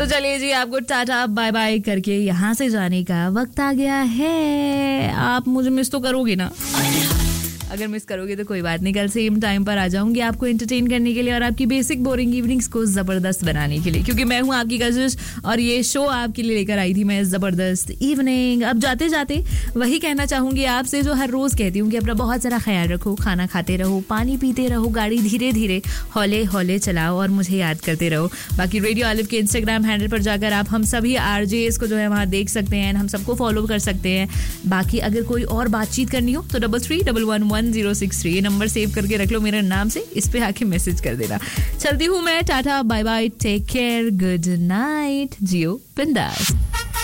तो चलिए जी, आपको टाटा बाय बाय करके यहाँ से जाने का वक्त आ गया है। आप मुझे मिस तो करोगे ना? अगर मिस करोगे तो कोई बात नहीं, कल सेम टाइम पर आ जाऊंगी आपको एंटरटेन करने के लिए और आपकी बेसिक बोरिंग इवनिंग्स को जबरदस्त बनाने के लिए, क्योंकि मैं हूं आपकी कशिश और ये शो आपके लिए लेकर आई थी मैं, जबरदस्त इवनिंग। अब जाते जाते वही कहना चाहूंगी आपसे जो हर रोज कहती हूँ कि अपना बहुत सारा ख्याल रखो, खाना खाते रहो, पानी पीते रहो, गाड़ी धीरे धीरे हौले हौले चलाओ और मुझे याद करते रहो। बाकी रेडियो ऑलिव के इंस्टाग्राम हैंडल पर जाकर आप हम सभी आरजेस को जो है वहाँ देख सकते हैं, हम सबको फॉलो कर सकते हैं। बाकी अगर कोई और बातचीत करनी हो तो 33111063 ये नंबर सेव करके रख लो मेरे नाम से, इस पे आके मैसेज कर देना। चलती हूँ मैं, tata bye bye, take care, good night, जियो बिंदास।